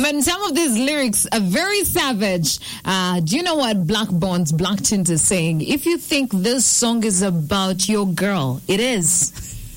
But some of these lyrics are very savage. Do you know what Black Bonds, Black Tint is saying? If you think this song is about your girl, it is.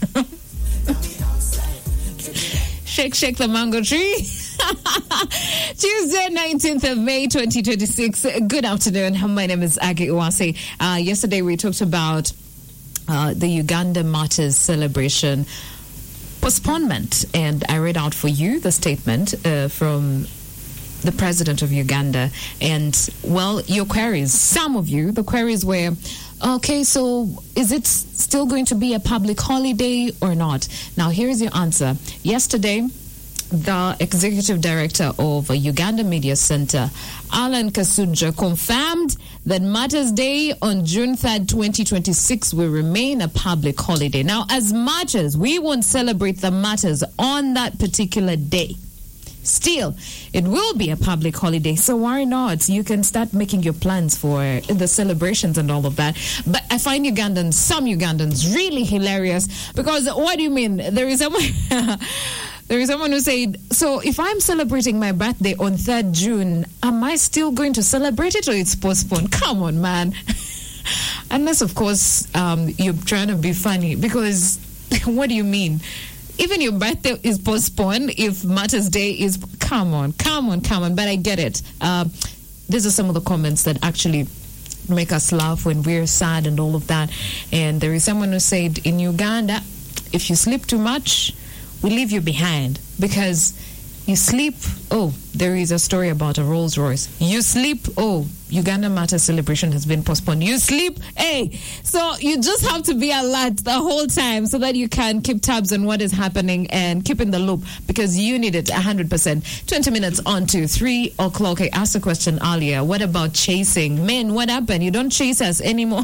Shake, shake the mango tree. Tuesday, 19th of May, 2026. Good afternoon. My name is Agi Uwase. Yesterday, we talked about the Uganda Martyrs celebration postponement, and I read out for you the statement from the president of Uganda. And, well, your queries, some of you, the queries were, okay, so is it still going to be a public holiday or not? Now, here's your answer. Yesterday, the executive director of Uganda Media Center, Alan Kasuja, confirmed that Martyrs Day on June 3rd, 2026 will remain a public holiday. Now, as much as we won't celebrate the martyrs on that particular day, still, it will be a public holiday, so why not? You can start making your plans for the celebrations and all of that. But I find some Ugandans, really hilarious, because what do you mean? There is someone who said, so if I'm celebrating my birthday on 3rd June, am I still going to celebrate it or it's postponed? Come on, man. Unless, of course, you're trying to be funny, because what do you mean? Even your birthday is postponed if Martyrs Day is... Come on. But I get it. These are some of the comments that actually make us laugh when we're sad and all of that. And there is someone who said, in Uganda, if you sleep too much, we leave you behind. Because you sleep... Oh, there is a story about a Rolls Royce. You sleep... Oh, Uganda Martyrs celebration has been postponed. You sleep... Hey! So you just have to be alert the whole time so that you can keep tabs on what is happening and keep in the loop, because you need it 100%. 20 minutes on to 3 o'clock. I asked a question earlier. What about chasing? Men, what happened? You don't chase us anymore.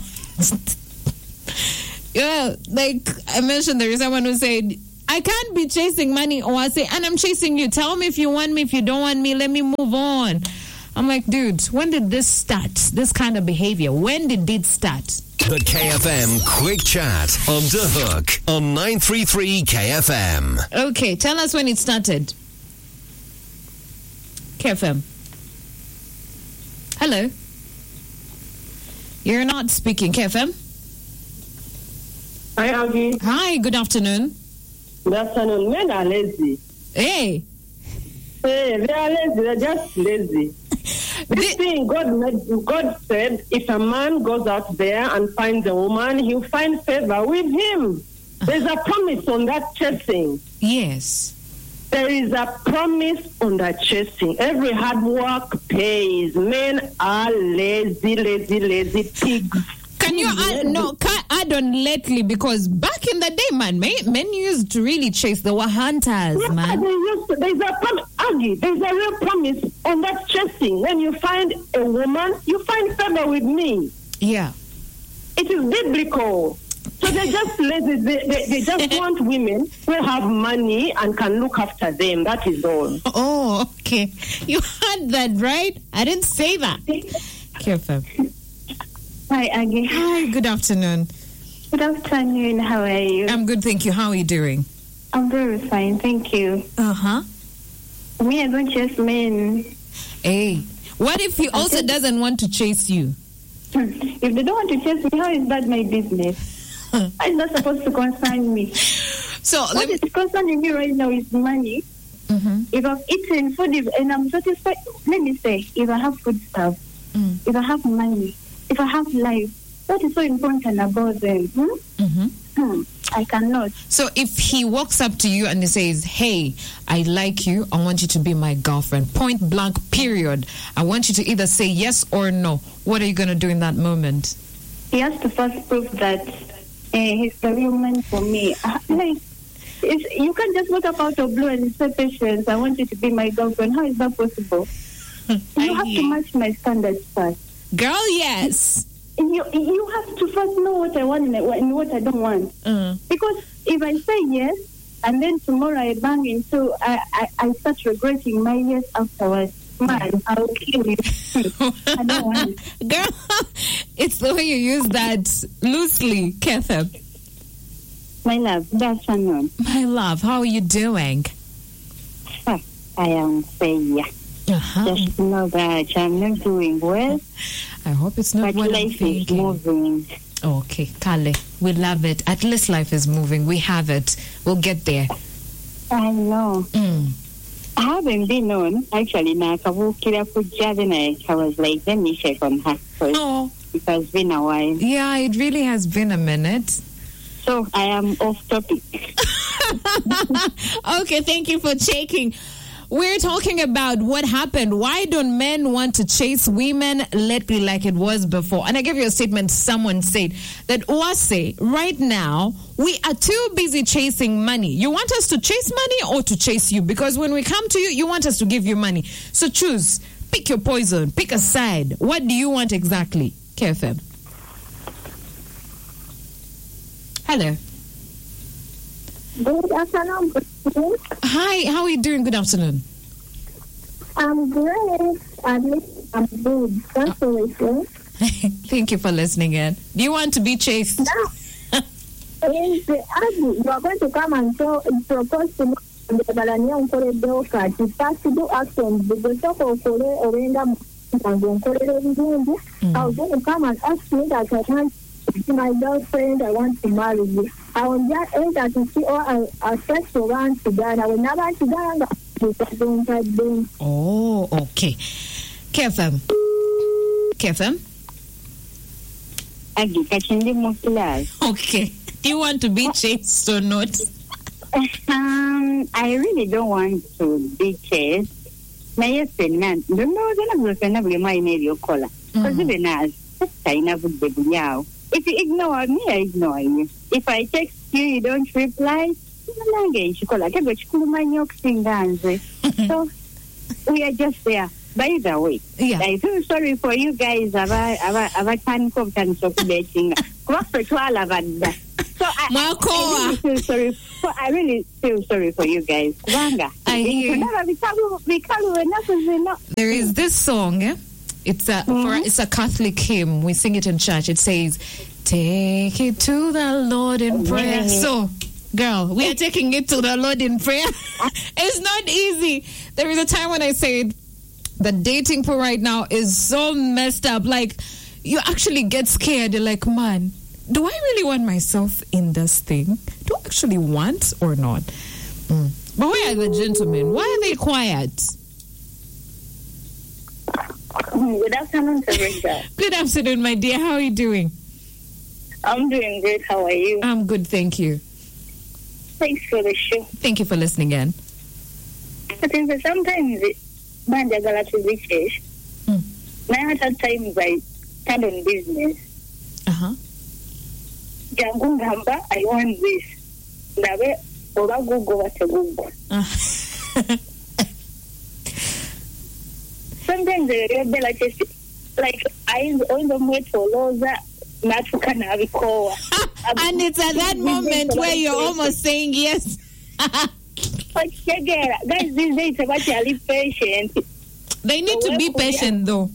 Yeah, like I mentioned, there is someone who said... I can't be chasing money, or I say, and I'm chasing you. Tell me if you want me. If you don't want me, let me move on. I'm like, dude, when did this start? This kind of behavior. When did it start? The KFM Quick Chat on The Hook on 933 KFM. Okay, tell us when it started. KFM. Hello. You're not speaking, KFM. Hi, Aggie. Hi, good afternoon. Good afternoon. Men are lazy. Hey, they are lazy. They're just lazy. This thing, God said, if a man goes out there and finds a woman, he'll find favor with him. There's a promise on that chasing. Yes. There is a promise on that chasing. Every hard work pays. Men are lazy pigs. Can you add on lately? Because back in the day, man, men used to really chase. They were hunters, man. There's a promise, Aggie. There's a real promise on that chasing. When you find a woman, you find favor with me. Yeah. It is biblical. So they're just lazy. They just want women who have money and can look after them. That is all. Oh, okay. You heard that, right? I didn't say that. Careful. Hi, Aggie. Hi, good afternoon. Good afternoon. How are you? I'm good, thank you. How are you doing? I'm very fine, thank you. Uh-huh. Me, I don't chase men. Hey, what if he also doesn't want to chase you? If they don't want to chase me, how is that my business? It's not supposed to concern me. So what is concerning me right now is money. Mm-hmm. If I've eaten food and I'm satisfied, let me say, if I have food stuff, if I have money, if I have life, what is so important about them? I cannot. So if he walks up to you and he says, hey, I like you, I want you to be my girlfriend, point blank, period, I want you to either say yes or no, what are you going to do in that moment? He has to first prove that he's the real man for me. You can't just walk up out of blue and say, Patience, I want you to be my girlfriend. How is that possible? You have to match my standards first. Girl, yes. You have to first know what I want and what I don't want. Because if I say yes, and then tomorrow I bang into, I start regretting my yes afterwards. Man, I'll kill you. I don't want it. Girl, it's the way you use that loosely, Kethup. My love, good afternoon. My love, how are you doing? I am failure. Just know that I'm not doing well. I hope it's not but what life I'm thinking. Is moving. Okay, Kale, we love it. At least life is moving. We have it. We'll get there. I know. I haven't been on. Actually, I was like, let me check on her. Oh. It has been a while. Yeah, it really has been a minute. So I am off topic. Okay, thank you for checking. We're talking about what happened. Why don't men want to chase women lately like it was before? And I gave you a statement. Someone said that Uwase, right now, we are too busy chasing money. You want us to chase money or to chase you? Because when we come to you, you want us to give you money. So choose. Pick your poison. Pick a side. What do you want exactly? KFM. Hello. Good afternoon. Hi, how are you doing? Good afternoon. I'm great. At least I'm good. Thanks for listening. Thank you for listening in. Do you want to be chased? Now, you are going to come and propose to me the Balania Nkore Kati. First to do actions. The talk of Kore Orenda and Nkore. I was going to come and ask me that I can't. My girlfriend, I want to marry you. I will just enter to see all a sexual one to that. I will never to that. Oh, okay. KFM. Okay. Do you want to be chased or not? I really don't want to be chased. My husband, no, because even as if you ignore me, I ignore you. If I text you, you don't reply. So we are just there. By the way, yeah. I feel sorry for you guys. So I really feel sorry for you guys. I hear. There is this song, eh? It's a Catholic hymn. We sing it in church. It says, "Take it to the Lord in prayer." So, girl, we are taking it to the Lord in prayer. It's not easy. There is a time when I said the dating pool right now is so messed up. Like, you actually get scared. You're like, man, do I really want myself in this thing? Do I actually want or not? But where are the gentlemen? Why are they quiet? Good afternoon, Sabrina. Good afternoon, my dear. How are you doing? I'm doing great. How are you? I'm good, thank you. Thanks for the show. Thank you for listening in. I think that sometimes Bandagala to reach now at that time I stand on business. Jangungamba, I want this. Nabe Oba Google what a Google. Sometimes the rebel like I on the way to Loza, not to Canaviko. And it's at that moment where you're almost saying yes. But guys, these days are actually patient. They need to be patient though.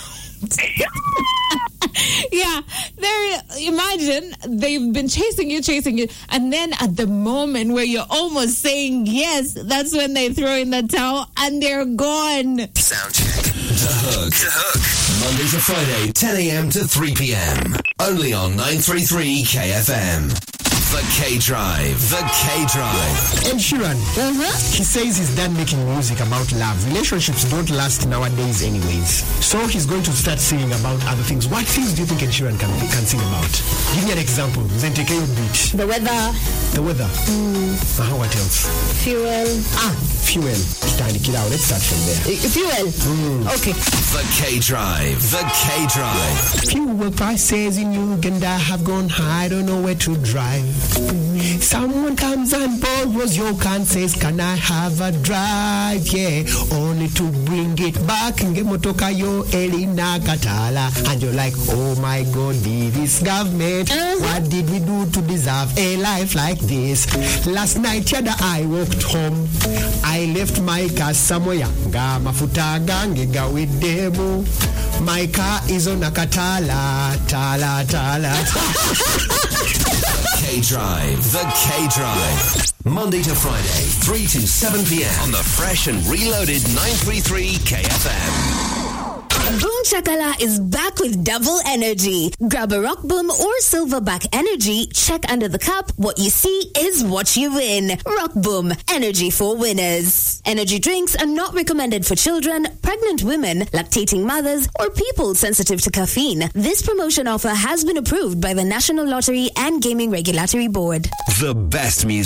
Yeah, imagine they've been chasing you, and then at the moment where you're almost saying yes, that's when they throw in the towel and they're gone. Sound check. The Hook. Monday to Friday, 10 a.m. to 3 p.m. Only on 933 KFM. The K-Drive. Ed Sheeran, he says he's done making music about love. Relationships don't last nowadays anyways. So he's going to start singing about other things. What things do you think Ed Sheeran can sing about? Give me an example. Zentekeo beat. The weather. What else? Fuel. Fuel. Let's start from there. Fuel. Okay. The K-Drive. Fuel prices in Uganda have gone high. I don't know where to drive. Someone comes and borrows your car and says, can I have a drive? Yeah, only to bring it back. Ngemotoka yo elina katala. And you're like, oh my God, this government. What did we do to deserve a life like this? Last night, Yada, I walked home. I left my car somewhere. Ga mafuta gangega with demo. My car is on a katala. Tala. K-Drive. The K-Drive. Monday to Friday, 3 to 7 p.m. on the fresh and reloaded 933 KFM. Boom Shakala is back with double energy. Grab a Rock Boom or Silverback Energy, check under the cup. What you see is what you win. Rock Boom, energy for winners. Energy drinks are not recommended for children, pregnant women, lactating mothers, or people sensitive to caffeine. This promotion offer has been approved by the National Lottery and Gaming Regulatory Board. The best music.